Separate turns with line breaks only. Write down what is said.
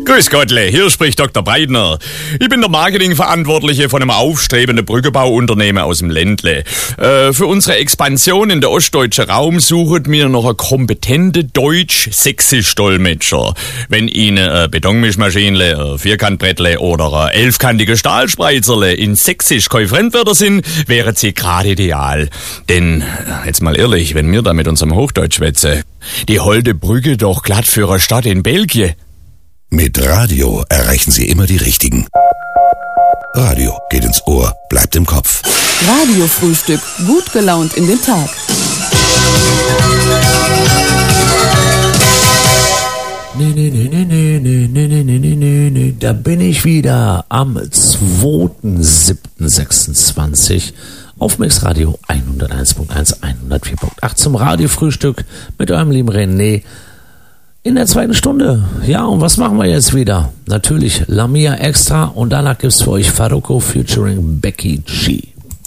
Grüß Gottle, hier spricht Dr. Breitner. Ich bin der Marketingverantwortliche von einem aufstrebenden Brückenbauunternehmen aus dem Ländle. Für unsere Expansion in der ostdeutschen Raum suchen wir noch einen kompetenten Deutsch-Sächsisch-Dolmetscher. Wenn Ihnen eine Betonmischmaschine, ein Vierkantbrettle oder ein 11-kantige Stahlspreizerle in Sächsisch kein Fremdwörter sind, wären Sie gerade ideal. Denn, jetzt mal ehrlich, wenn wir da mit unserem Hochdeutsch schwätzen, die holde Brücke doch glatt für eine Stadt in Belgien.
Mit Radio erreichen Sie immer die Richtigen. Radio geht ins Ohr, bleibt im Kopf.
Radiofrühstück, gut gelaunt in den Tag.
Nee, da bin ich wieder am 2.7.26 auf Mix Radio 101.1, 104.8 zum Radiofrühstück mit eurem lieben René. In der zweiten Stunde. Ja, und was machen wir jetzt wieder? Natürlich Lamia Extra und danach gibt's für euch Farruko featuring Becky G.